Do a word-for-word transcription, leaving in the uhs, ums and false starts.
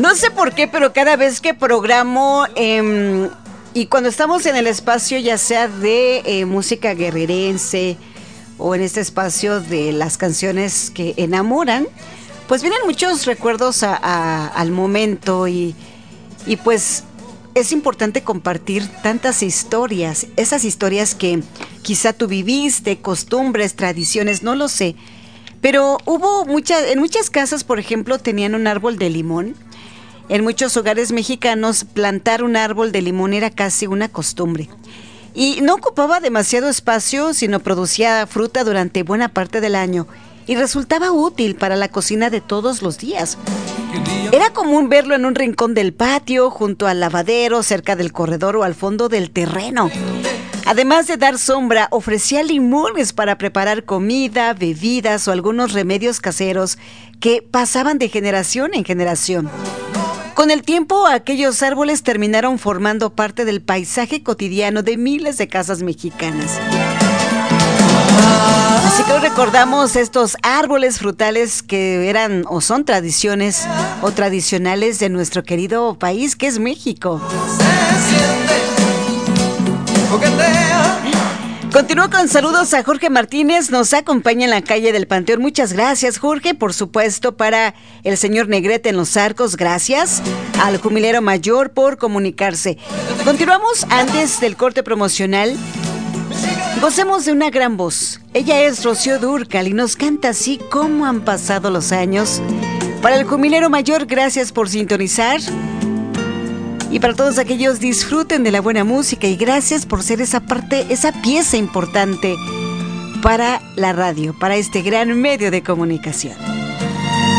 No sé por qué, pero cada vez que programo eh, y cuando estamos en el espacio, ya sea de eh, música guerrerense o en este espacio de las canciones que enamoran, pues vienen muchos recuerdos a, a, al momento y, y pues es importante compartir tantas historias, esas historias que quizá tú viviste, costumbres, tradiciones, no lo sé. Pero hubo muchas, en muchas casas, por ejemplo, tenían un árbol de limón. En muchos hogares mexicanos, plantar un árbol de limón era casi una costumbre. Y no ocupaba demasiado espacio, sino producía fruta durante buena parte del año. Y resultaba útil para la cocina de todos los días. Era común verlo en un rincón del patio, junto al lavadero, cerca del corredor o al fondo del terreno. Además de dar sombra, ofrecía limones para preparar comida, bebidas o algunos remedios caseros que pasaban de generación en generación. Con el tiempo, aquellos árboles terminaron formando parte del paisaje cotidiano de miles de casas mexicanas. Así que hoy recordamos estos árboles frutales que eran o son tradiciones o tradicionales de nuestro querido país, que es México. Continúo con saludos a Jorge Martínez, nos acompaña en la calle del Panteón. Muchas gracias, Jorge. Por supuesto, para el señor Negrete en Los Arcos, gracias al Jumilero Mayor por comunicarse. Continuamos antes del corte promocional. Gocemos de una gran voz. Ella es Rocío Dúrcal y nos canta así como han pasado los años. Para el Jumilero Mayor, gracias por sintonizar. Y para todos aquellos, disfruten de la buena música y gracias por ser esa parte, esa pieza importante para la radio, para este gran medio de comunicación.